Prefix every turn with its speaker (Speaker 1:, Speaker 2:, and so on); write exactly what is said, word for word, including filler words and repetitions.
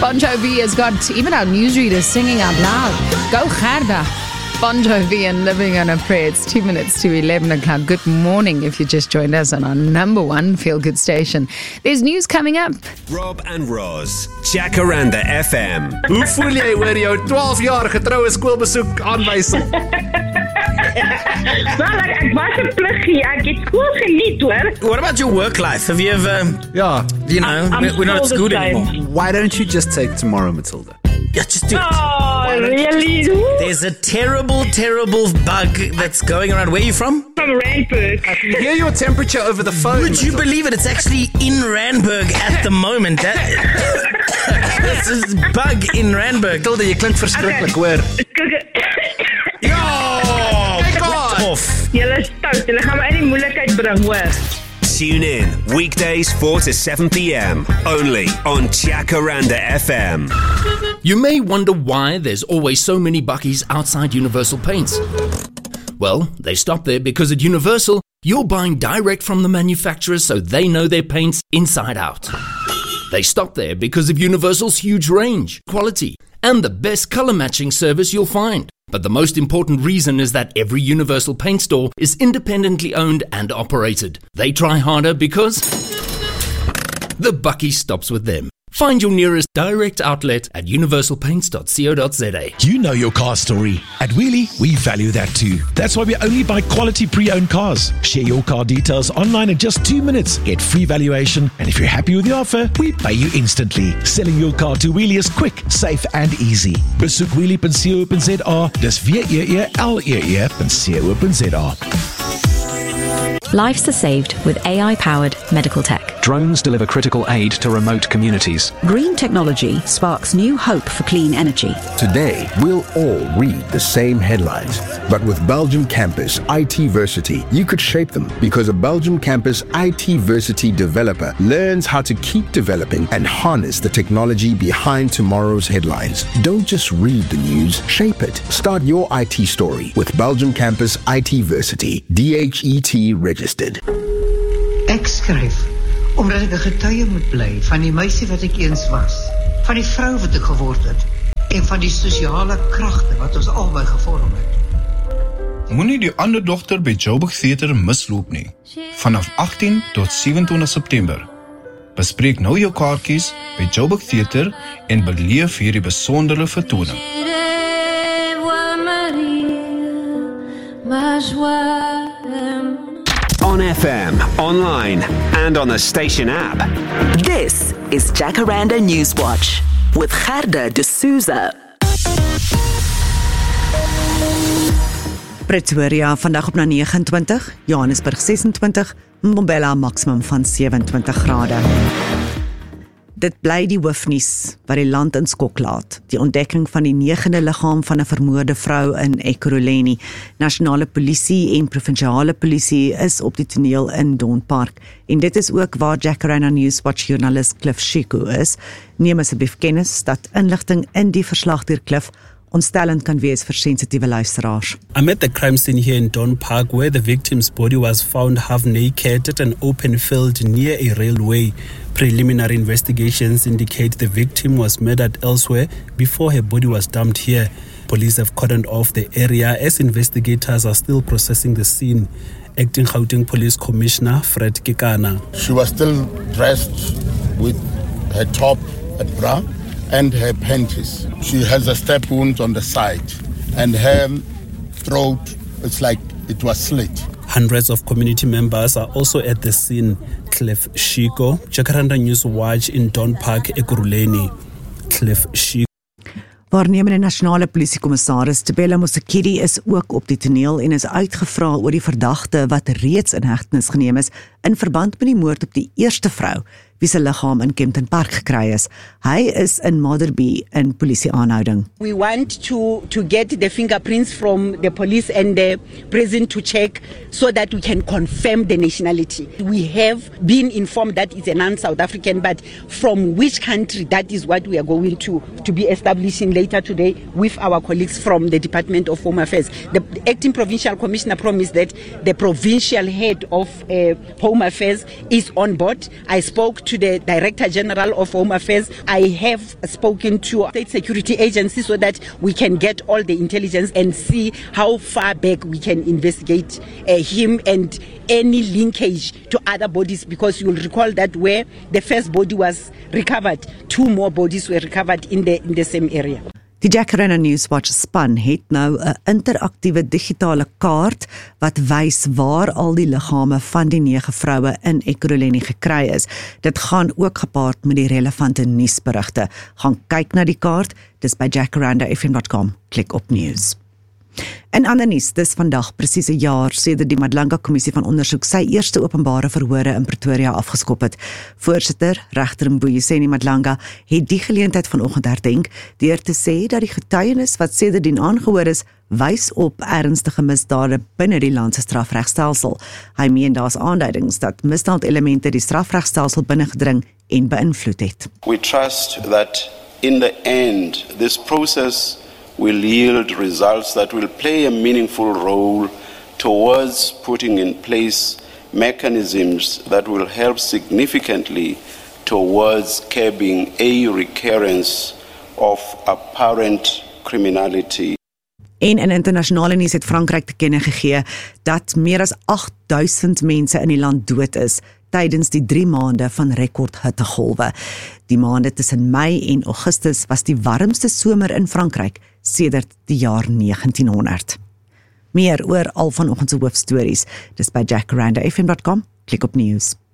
Speaker 1: Bon Jovi has got even our newsreaders singing out loud. Go Gerda. Bon Jovi and Living on a Prayer. It's two minutes to eleven o'clock. Good morning if you just joined us on our number one feel-good station. There's news coming up.
Speaker 2: Rob and Roz, Jacaranda F M.
Speaker 3: Hoe voel jy oor jou twaalfjarige troue skoolbesoek aanwysing?
Speaker 4: Wel, ek, ek was 'n pluggie. Ek het skool geniet, hoor.
Speaker 5: What about your work life? Have you ever,
Speaker 3: Ja.
Speaker 5: you know,
Speaker 4: I'm- I'm
Speaker 5: we're, we're not at
Speaker 4: still
Speaker 5: school
Speaker 4: the same.
Speaker 5: anymore.
Speaker 3: Why don't you just take tomorrow, Matilda?
Speaker 5: Yeah, just do it.
Speaker 4: Oh,
Speaker 5: don't you
Speaker 4: really?
Speaker 5: There's a terrible, terrible bug that's going around. Where are you from?
Speaker 4: From Randburg.
Speaker 3: I can hear your temperature over the phone.
Speaker 5: Would you
Speaker 3: Matilda.
Speaker 5: believe it? It's actually in Randburg at the moment. That, this is bug in Randburg.
Speaker 3: Matilda, jy klink verskriklik, hoor.
Speaker 5: Yo!
Speaker 3: God!
Speaker 5: Tof.
Speaker 4: Julle is stout. Julle gaan my in die moeilikheid bring, hoor.
Speaker 2: Tune in weekdays four to seven p.m. only on Jacaranda F M.
Speaker 6: You may wonder why there's always so many buckies outside Universal Paints. Well, they stop there because at Universal, you're buying direct from the manufacturers so they know their paints inside out. They stop there because of Universal's huge range, quality, and the best color matching service you'll find. But the most important reason is that every Universal Paint store is independently owned and operated. They try harder because the bucky stops with them. Find your nearest direct outlet at universal paints dot co dot za.
Speaker 7: You know your car story. At Wheelie, we value that too. That's why we only buy quality pre-owned cars. Share your car details online in just two minutes. Get free valuation. And if you're happy with the offer, we pay you instantly. Selling your car to Wheelie is quick, safe and easy. Besoek wheelie dot co dot za. Dis W E E L E E dot co dot za.
Speaker 8: Lives are saved with A I-powered medical tech.
Speaker 9: Drones deliver critical aid to remote communities.
Speaker 10: Green technology sparks new hope for clean energy.
Speaker 11: Today, we'll all read the same headlines. But with Belgium Campus I T Versity, you could shape them because a Belgium Campus I T Versity developer learns how to keep developing and harness the technology behind tomorrow's headlines. Don't just read the news, shape it. Start your I T story with Belgium Campus I T Versity, D H E T registered.
Speaker 12: Ek skryf omdat ek 'n getuie moet bly van die meisie wat ek eens was, van die vrou wat ek geword het en van die sosiale kragte wat ons albei gevorm het.
Speaker 13: Moenie die ander dogter by Joburg Theater misloop nie. Vanaf agttien tot sewenentwintig September. Bespreek nou jou kaartjies by Joburg Theater en beleef hierdie besondere vertoning.
Speaker 2: On F M, online, and on the station app.
Speaker 14: This is Jacaranda Newswatch with Gerda de Souza.
Speaker 10: Pretoria vandag op na nege en twintig, Johannesburg ses en twintig, Mbombela maximum van sewe en twintig grade. Dit bly die hoofnuus wat die land in skok laat. Die ontdekking van die negende liggaam van 'n vermoorde vrou in Ekurhuleni. Nasionale polisie en provinsiale polisie is op die toneel in Don Park. En dit is ook waar Jacaranda Newswatch joernalis Cliff Shiku is. Neem asseblief kennis dat inligting in die verslag deur Cliff ontstellend kan wees vir sensitiewe luisteraars.
Speaker 15: I'm at the crime scene here in Don Park where the victim's body was found half naked at an open field near a railway. Preliminary investigations indicate the victim was murdered elsewhere before her body was dumped here. Police have cordoned off the area as investigators are still processing the scene. Acting Gauteng Police Commissioner Fred Kekana.
Speaker 16: She was still dressed with her top and bra and her panties. She has a stab wound on the side and her throat, it's like it was slit.
Speaker 15: Hundreds of community members are also at the scene. Cliff Shiko, Jacaranda Newswatch in Don Park, Ekurhuleni. Cliff Shiko.
Speaker 10: Waarnemende nasionale polisiekommissaris Tebela Mosekedi is ook op die toneel en is uitgevra oor die verdagte wat reeds in hegtenis geneem is in verband met die moord op die eerste vrou wie se liggaam in Kempton Park gekry is. Hy is in Maderby in polisieaanhouding.
Speaker 17: We want to to get the fingerprints from the police and the prison to check so that we can confirm the nationality. We have been informed that it's a non-South African, but from which country, that is what we are going to to be establishing later today with our colleagues from the Department of Home Affairs. The acting provincial commissioner promised that the provincial head of uh, Home Affairs is on board. I spoke to to the Director General of Home Affairs. I have spoken to state security agencies so that we can get all the intelligence and see how far back we can investigate uh, him and any linkage to other bodies, because you'll recall that where the first body was recovered, two more bodies were recovered in the in the same area.
Speaker 10: Die Jacaranda Newswatch span het nou 'n interaktiewe digitale kaart wat wys waar al die liggame van die nege vroue in Ekurhuleni gekry is. Dit gaan ook gepaard met die relevante nuusberigte. Gaan kyk na die kaart, dis by jacaranda f m dot com. Klik op nuus. In ander nuus, dis vandag presies 'n jaar sedert die Madlanga Kommissie van Ondersoek sy eerste openbare verhore in Pretoria afgeskop het. Voorsitter, regter Mbuyiseni Madlanga, het die geleentheid vanoggend herdenk deur te sê dat die getuienis wat sedertdien aangehoor is, wys op ernstige misdade binne die land se strafregstelsel. Hy meen daar's aanduidings dat misdaadelemente die strafregstelsel binnengedring en beïnvloed het.
Speaker 18: We trust that in the end this process will yield results that will play a meaningful role towards putting in place mechanisms that will help significantly towards curbing a recurrence of apparent criminality.
Speaker 10: En in internasionale nuus het Frankryk te kenne gegee dat meer as agt duisend mense in die land dood is tydens die drie maande van rekord hittegolwe. Die maande tussen Mei en Augustus was die warmste somer in Frankryk sedert die jaar negentien honderd. Meer oor al vanoggend se hoofstories, dis by jacaranda f m dot com. Klik op nuus.